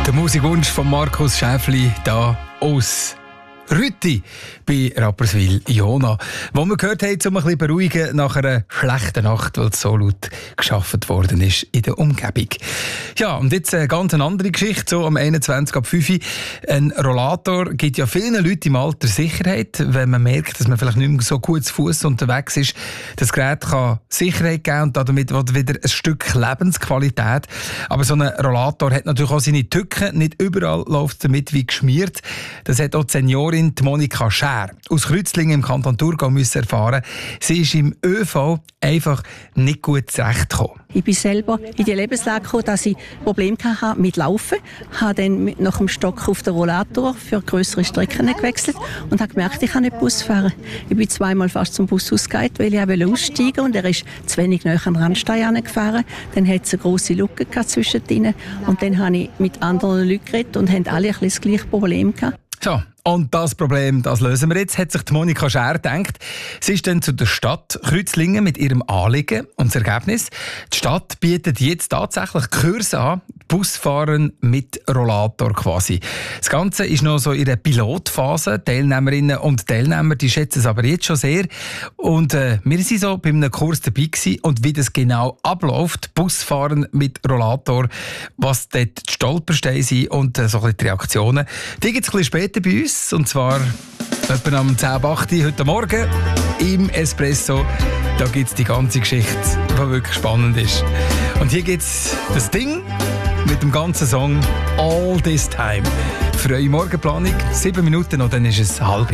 Der Musikwunsch von Markus Schäfli da aus Rütti bei Rapperswil-Jona, wo wir gehört haben, um ein bisschen beruhigen nach einer schlechten Nacht, weil es so laut geschaffen worden ist in der Umgebung. Ja, und jetzt eine ganz andere Geschichte, so am 21 ab 5 Uhr. Ein Rollator gibt ja vielen Leuten im Alter Sicherheit, wenn man merkt, dass man vielleicht nicht mehr so gut zu Fuß unterwegs ist. Das Gerät kann Sicherheit geben und damit wieder ein Stück Lebensqualität. Aber so ein Rollator hat natürlich auch seine Tücken. Nicht überall läuft es damit wie geschmiert. Das hat auch die Seniorin die Monika Schär aus Kreuzlingen im Kanton Thurgau müssen erfahren. Sie ist im ÖV einfach nicht gut zurechtgekommen. Ich bin selber in die Lebenslage gekommen, dass ich Probleme hatte mit Laufen. Ich habe dann nach dem Stock auf den Rollator für grössere Strecken gewechselt und habe gemerkt, ich kann nicht Bus fahren. Ich bin zweimal fast zum Bushaus gegangen, weil ich aussteigen wollte und er ist zu wenig nahe an den Randstein gefahren. Dann hatte es eine grosse Lücke zwischen ihnen und dann habe ich mit anderen Leuten geredet und haben alle ein bisschen das gleiche Problem gehabt. So, und das Problem, das lösen wir jetzt, hat sich die Monika Schär gedacht. Sie ist dann zu der Stadt Kreuzlingen mit ihrem Anliegen. Und das Ergebnis? Die Stadt bietet jetzt tatsächlich Kurse an, Busfahren mit Rollator quasi. Das Ganze ist noch so in der Pilotphase. Teilnehmerinnen und Teilnehmer, die schätzen es aber jetzt schon sehr. Und wir waren so bei einem Kurs dabei gewesen. Und wie das genau abläuft, Busfahren mit Rollator, was dort die Stolpersteine sind und so ein bisschen die Reaktionen, die gibt es ein bisschen später bei uns. Und zwar etwa am 10:08 heute Morgen im Espresso. Da gibt es die ganze Geschichte, die wirklich spannend ist. Und hier gibt es das Ding mit dem ganzen Song «All This Time». Für eure Morgenplanung 7 Minuten und dann ist es 6:30.